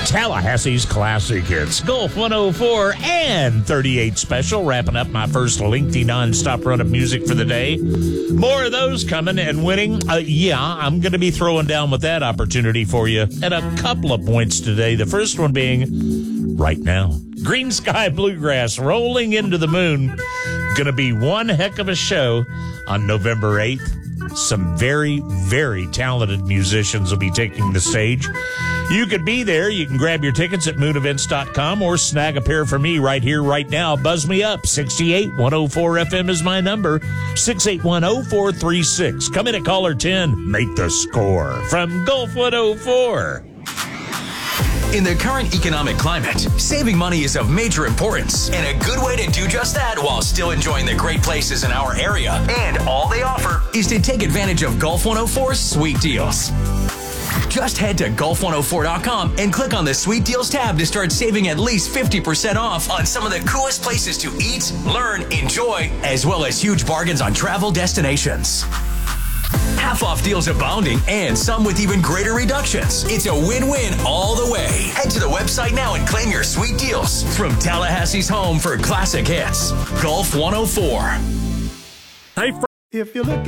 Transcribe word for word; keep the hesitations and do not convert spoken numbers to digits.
Tallahassee's Classic Hits, Gulf one oh four and thirty-eight Special, wrapping up my first lengthy nonstop run of music for the day. More of those coming and winning. Uh, yeah, I'm going to be throwing down with that opportunity for you at a couple of points today. The first one being right now. Green Sky Bluegrass, Rolling into the Moon. Going to be one heck of a show on November eighth. Some very, very talented musicians will be taking the stage. You could be there. You can grab your tickets at moon events dot com or snag a pair for me right here, right now. Buzz me up. sixty-eight one oh four F M is my number. six eight one oh four three six. Come in at caller ten. Make the score from Gulf one oh four. In the current economic climate, saving money is of major importance, and a good way to do just that while still enjoying the great places in our area. And all they offer is to take advantage of Gulf one oh four's sweet deals. Just head to Gulf one oh four dot com and click on the Sweet Deals tab to start saving at least fifty percent off on some of the coolest places to eat, learn, enjoy, as well as huge bargains on travel destinations. Half-off deals abounding, and some with even greater reductions. It's a win-win all the way. Head to the website now and claim your sweet deals from Tallahassee's home for classic hits. Gulf one oh four. If you're looking